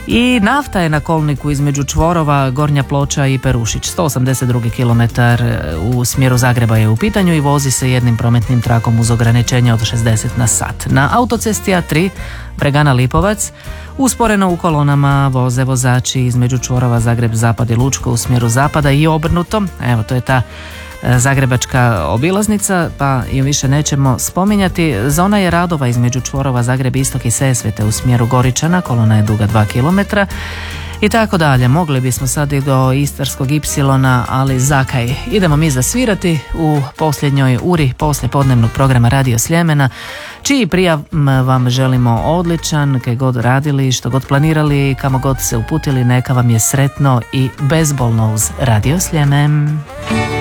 I nafta je na kolniku između čvorova Gornja Ploča i Perušić. 182 km u smjeru Zagreba je u pitanju i vozi se jednim prometnim trakom uz ograničenje od 60 na sat. Na autocesti A3 Bregana Lipovac usporeno u kolonama voze vozači između čvorova Zagreb-Zapad i Lučko u smjeru zapada i obrnuto. Evo, to je ta zagrebačka obilaznica, pa ju više nećemo spominjati. Zona je radova između čvorova Zagreb-Istok i Sesvete u smjeru Goričana, kolona je duga 2 km i tako dalje. Mogli bismo sad i do Istarskog Ipsilona, ali zakaj. Idemo mi zasvirati u posljednjoj uri poslijepodnevnog programa Radio Sljemena, čiji prijav vam želimo odličan, kaj god radili, što god planirali, kamo god se uputili, neka vam je sretno i bezbolno uz Radio Sljemen.